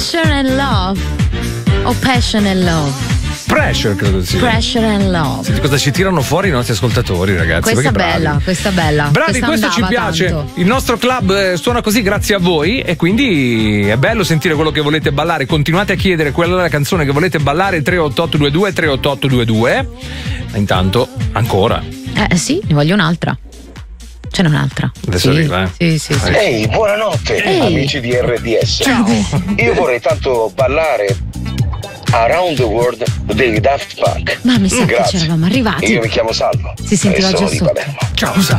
Pressure and Love o Passion and Love? Pressure credo sia. Pressure and Love. Senti cosa ci tirano fuori i nostri ascoltatori, ragazzi. Questa bravi. questa bella. Bravi, questa questo ci piace. Tanto. Il nostro club suona così grazie a voi e quindi è bello sentire quello che volete ballare. Continuate a chiedere quella è la canzone che volete ballare, 38822 38822. Ma intanto ancora. Sì, ne voglio un'altra. Ce n'è un'altra. Adesso arriva, Sì. Ehi, buonanotte, amici di RDS. Ciao. Io vorrei tanto ballare Around the World dei Daft Punk. Ma mi sa che Grazie. c'eravamo arrivati. Io mi chiamo Salvo. Si sentiva e sono già di sotto. Palermo. Ciao.